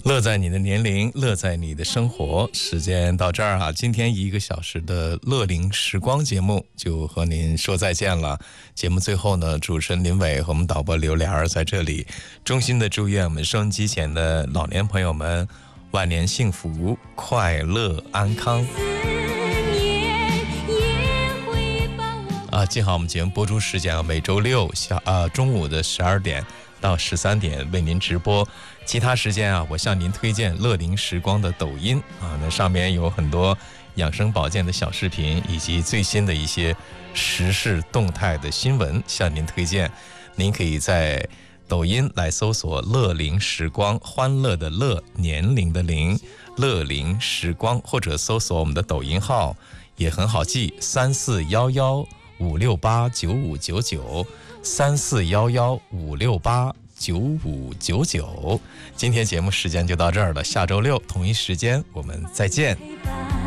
乐在你的年龄，乐在你的生活。时间到这儿啊，今天1个小时的乐龄时光节目就和您说再见了。节目最后呢，主持人林伟和我们导播刘莲儿在这里衷心的祝愿我们收音机前的老年朋友们万年幸福、快乐、安康。记好我们节目播出时间啊，每周六中午的12点到13点为您直播。其他时间啊，我向您推荐乐龄时光的抖音啊，那上面有很多养生保健的小视频，以及最新的一些时事动态的新闻向您推荐。您可以在抖音来搜索乐龄时光，欢乐的乐，年龄的龄，乐龄时光，或者搜索我们的抖音号也很好记，3411-568-9599 3411-568-9599。今天节目时间就到这儿了，下周六同一时间我们再见。